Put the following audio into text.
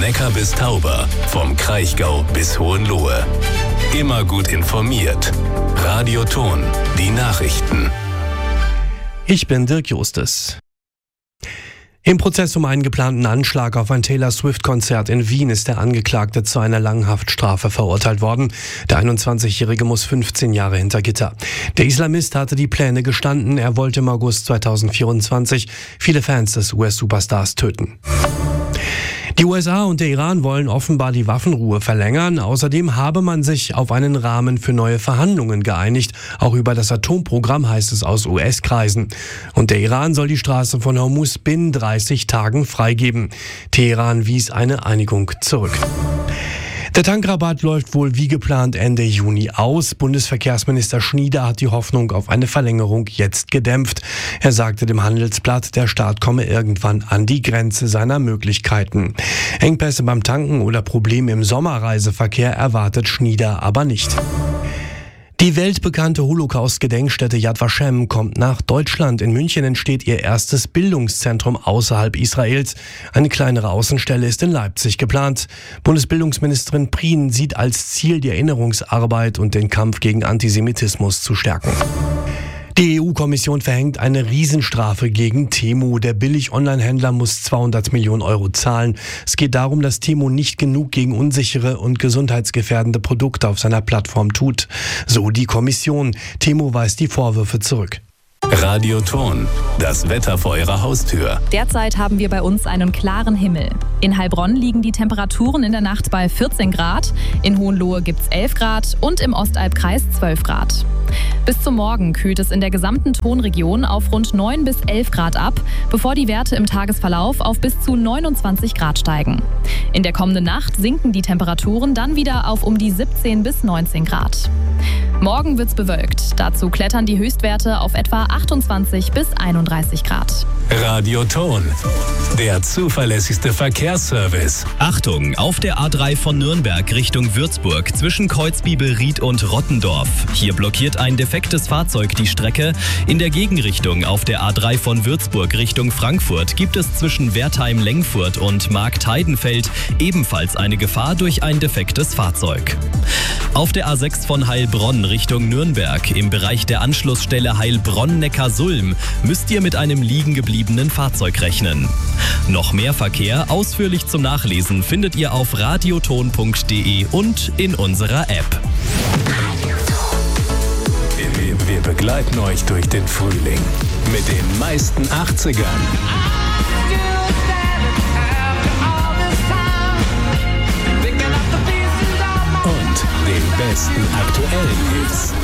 Neckar bis Tauber, vom Kraichgau bis Hohenlohe. Immer gut informiert. Radio Ton, die Nachrichten. Ich bin Dirk Justus. Im Prozess um einen geplanten Anschlag auf ein Taylor Swift-Konzert in Wien ist der Angeklagte zu einer langen Haftstrafe verurteilt worden. Der 21-Jährige muss 15 Jahre hinter Gitter. Der Islamist hatte die Pläne gestanden. Er wollte im August 2024 viele Fans des US-Superstars töten. Die USA und der Iran wollen offenbar die Waffenruhe verlängern. Außerdem habe man sich auf einen Rahmen für neue Verhandlungen geeinigt. Auch über das Atomprogramm heißt es aus US-Kreisen. Und der Iran soll die Straße von Hormuz binnen 30 Tagen freigeben. Teheran wies eine Einigung zurück. Der Tankrabatt läuft wohl wie geplant Ende Juni aus. Bundesverkehrsminister Schnieder hat die Hoffnung auf eine Verlängerung jetzt gedämpft. Er sagte dem Handelsblatt, der Staat komme irgendwann an die Grenze seiner Möglichkeiten. Engpässe beim Tanken oder Probleme im Sommerreiseverkehr erwartet Schnieder aber nicht. Die weltbekannte Holocaust-Gedenkstätte Yad Vashem kommt nach Deutschland. In München entsteht ihr erstes Bildungszentrum außerhalb Israels. Eine kleinere Außenstelle ist in Leipzig geplant. Bundesbildungsministerin Prien sieht als Ziel, die Erinnerungsarbeit und den Kampf gegen Antisemitismus zu stärken. Die EU-Kommission verhängt eine Riesenstrafe gegen Temu. Der Billig-Online-Händler muss 200 Millionen Euro zahlen. Es geht darum, dass Temu nicht genug gegen unsichere und gesundheitsgefährdende Produkte auf seiner Plattform tut. So die Kommission. Temu weist die Vorwürfe zurück. Radio Ton, das Wetter vor Ihrer Haustür. Derzeit haben wir bei uns einen klaren Himmel. In Heilbronn liegen die Temperaturen in der Nacht bei 14 Grad, in Hohenlohe gibt es 11 Grad und im Ostalbkreis 12 Grad. Bis zum Morgen kühlt es in der gesamten Tonregion auf rund 9 bis 11 Grad ab, bevor die Werte im Tagesverlauf auf bis zu 29 Grad steigen. In der kommenden Nacht sinken die Temperaturen dann wieder auf um die 17 bis 19 Grad. Morgen wird's bewölkt. Dazu klettern die Höchstwerte auf etwa 28 bis 31 Grad. Radio Ton, der zuverlässigste Verkehrsservice. Achtung, auf der A3 von Nürnberg Richtung Würzburg zwischen Kreuzbibelried und Rottendorf. Hier blockiert ein defektes Fahrzeug die Strecke. In der Gegenrichtung auf der A3 von Würzburg Richtung Frankfurt gibt es zwischen Wertheim-Lengfurt und Marktheidenfeld ebenfalls eine Gefahr durch ein defektes Fahrzeug. Auf der A6 von Heilbronn Richtung Nürnberg im Bereich der Anschlussstelle Heilbronn-Neckarsulm müsst ihr mit einem liegen gebliebenen Fahrzeug rechnen. Noch mehr Verkehr ausführlich zum Nachlesen findet ihr auf radioton.de und in unserer App. Wir begleiten euch durch den Frühling mit den meisten 80ern und den besten aktuellen Hits.